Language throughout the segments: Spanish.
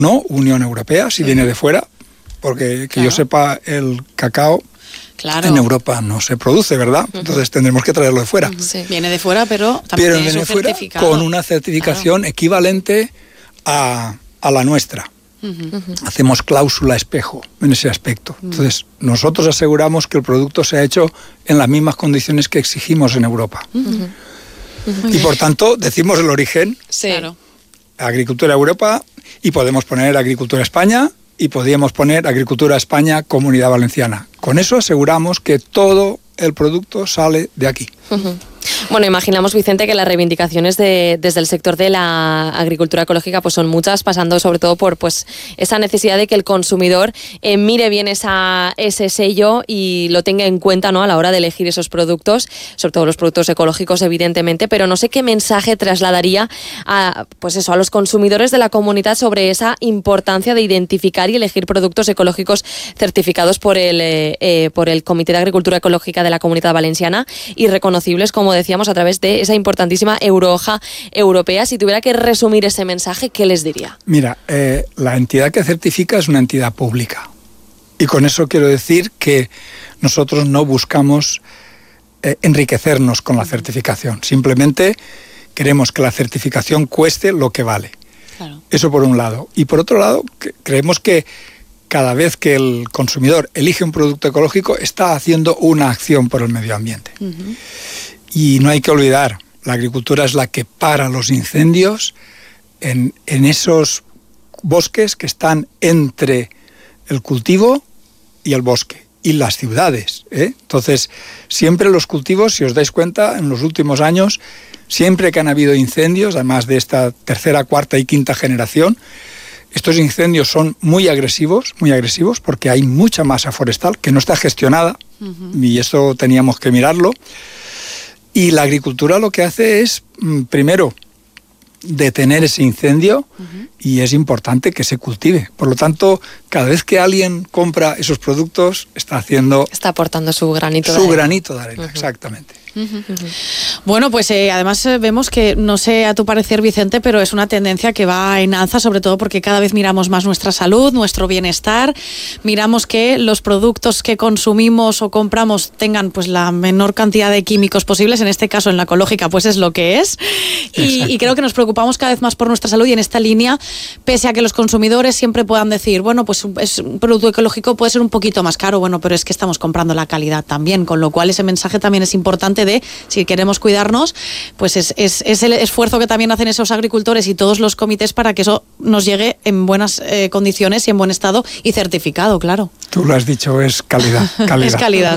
no Unión Europea, si viene de fuera, porque que yo sepa, el cacao en Europa no se produce, ¿verdad? Entonces tendremos que traerlo de fuera. Sí. Viene de fuera, pero también tiene su certificado. Con una certificación equivalente a la nuestra. Hacemos cláusula espejo en ese aspecto. Entonces, nosotros aseguramos que el producto se ha hecho en las mismas condiciones que exigimos en Europa. Y por tanto, decimos el origen. Sí. Claro. Agricultura Europa, y podemos poner Agricultura España, y podríamos poner Agricultura España Comunidad Valenciana. Con eso aseguramos que todo el producto sale de aquí. Bueno, imaginamos, Vicente, que las reivindicaciones desde el sector de la agricultura ecológica pues son muchas, pasando sobre todo por pues esa necesidad de que el consumidor mire bien ese sello y lo tenga en cuenta, ¿no?, a la hora de elegir esos productos, sobre todo los productos ecológicos, evidentemente, pero no sé qué mensaje trasladaría a los consumidores de la comunidad sobre esa importancia de identificar y elegir productos ecológicos certificados por el Comité de Agricultura Ecológica de la Comunidad Valenciana y reconocibles, como decíamos, a través de esa importantísima eurohoja europea. Si tuviera que resumir ese mensaje, ¿qué les diría? Mira, la entidad que certifica es una entidad pública. Y con eso quiero decir que nosotros no buscamos enriquecernos con la certificación. Simplemente queremos que la certificación cueste lo que vale. Claro. Eso por un lado. Y por otro lado, creemos que cada vez que el consumidor elige un producto ecológico, está haciendo una acción por el medio ambiente. Y no hay que olvidar, la agricultura es la que para los incendios en esos bosques que están entre el cultivo y el bosque, y las ciudades, ¿eh? Entonces, siempre los cultivos, si os dais cuenta, en los últimos años, siempre que han habido incendios, además de esta tercera, cuarta y quinta generación, estos incendios son muy agresivos, porque hay mucha masa forestal que no está gestionada, y eso teníamos que mirarlo. Y la agricultura lo que hace es, primero, detener ese incendio, y es importante que se cultive. Por lo tanto, cada vez que alguien compra esos productos, está aportando su granito de arena, exactamente. Bueno, pues además vemos que, no sé a tu parecer, Vicente, pero es una tendencia que va en alza, sobre todo porque cada vez miramos más nuestra salud, nuestro bienestar, miramos que los productos que consumimos o compramos tengan pues la menor cantidad de químicos posibles, en este caso en la ecológica pues es lo que es, y creo que nos preocupamos cada vez más por nuestra salud, y en esta línea, pese a que los consumidores siempre puedan decir, bueno, pues es un producto ecológico, puede ser un poquito más caro, bueno, pero es que estamos comprando la calidad también, con lo cual ese mensaje también es importante de, si queremos cuidarnos, pues es el esfuerzo que también hacen esos agricultores y todos los comités para que eso nos llegue en buenas condiciones y en buen estado y certificado, claro. Tú lo has dicho, es calidad. Es calidad.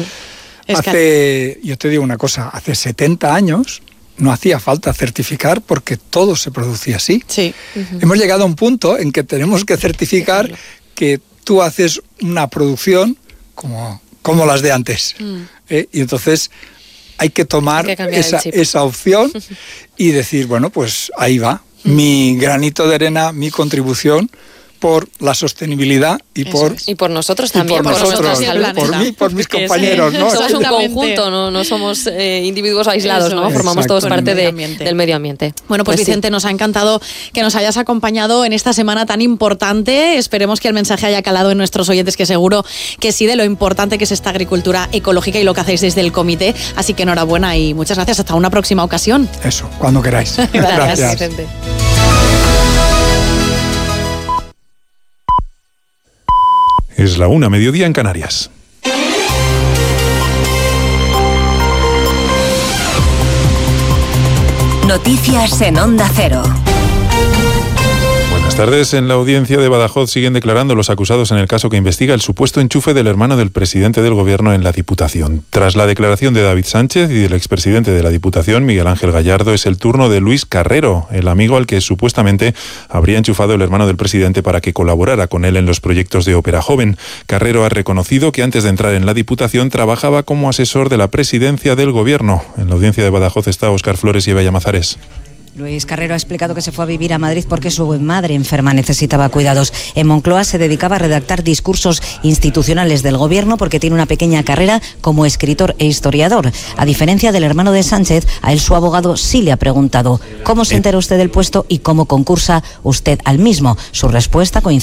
Yo te digo una cosa, hace 70 años no hacía falta certificar porque todo se producía así. Sí. Hemos llegado a un punto en que tenemos que certificar que tú haces una producción como las de antes. Y entonces hay que tomar esa opción y decir, bueno, pues ahí va, mi granito de arena, mi contribución por la sostenibilidad y por nosotros también, por mí, por mis compañeros, ¿no? Somos un conjunto, no somos individuos aislados, ¿no? Formamos todos parte del medio ambiente. Bueno, pues Vicente, nos ha encantado que nos hayas acompañado en esta semana tan importante. Esperemos que el mensaje haya calado en nuestros oyentes, que seguro que sí, de lo importante que es esta agricultura ecológica y lo que hacéis desde el comité. Así que enhorabuena y muchas gracias. Hasta una próxima ocasión. Eso, cuando queráis. Gracias, Vicente. Es la 1:00 mediodía en Canarias. Noticias en Onda Cero. Buenas tardes. En la audiencia de Badajoz siguen declarando los acusados en el caso que investiga el supuesto enchufe del hermano del presidente del Gobierno en la Diputación. Tras la declaración de David Sánchez y del expresidente de la Diputación, Miguel Ángel Gallardo, es el turno de Luis Carrero, el amigo al que supuestamente habría enchufado el hermano del presidente para que colaborara con él en los proyectos de Ópera Joven. Carrero ha reconocido que antes de entrar en la Diputación trabajaba como asesor de la presidencia del Gobierno. En la audiencia de Badajoz está Óscar Flores y Eva Llamazares. Luis Carrero ha explicado que se fue a vivir a Madrid porque su madre enferma necesitaba cuidados. En Moncloa se dedicaba a redactar discursos institucionales del gobierno porque tiene una pequeña carrera como escritor e historiador. A diferencia del hermano de Sánchez, a él su abogado sí le ha preguntado: ¿cómo se entera usted del puesto y cómo concursa usted al mismo? Su respuesta coincide